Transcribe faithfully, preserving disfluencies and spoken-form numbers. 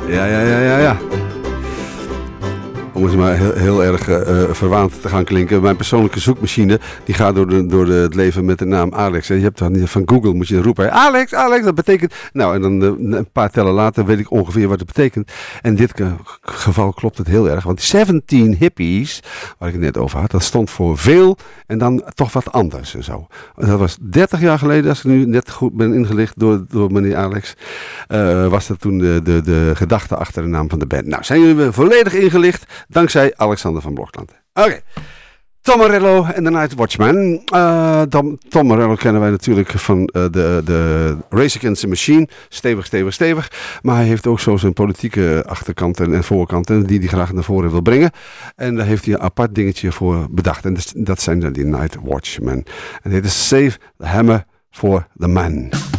Ja, ja, ja, ja, ja. Om eens maar heel, heel erg uh, verwaand te gaan klinken. Mijn persoonlijke zoekmachine die gaat door, de, door de, het leven met de naam Alex. En je hebt dan van Google moet je dan roepen. Alex, Alex, dat betekent... Nou, en dan uh, een paar tellen later weet ik ongeveer wat het betekent. En in dit geval klopt het heel erg. Want zeventien hippies, waar ik het net over had, dat stond voor veel en dan toch wat anders en zo. Dat was dertig jaar geleden, als ik nu net goed ben ingelicht door, door meneer Alex. Uh, was dat toen de, de, de gedachte achter de naam van de band. Nou, zijn jullie volledig ingelicht? Dankzij Alexander van Blokland. Oké. Okay. Tom Morello en The Night Watchman. Uh, Tom, Tom Morello kennen wij natuurlijk van uh, de, de Race Against the Machine. Stevig, stevig, stevig. Maar hij heeft ook zo zijn politieke achterkanten en voorkanten die hij graag naar voren wil brengen. En daar heeft hij een apart dingetje voor bedacht. En dat zijn dan die Night Watchmen. En dit is Save the Hammer for the Man.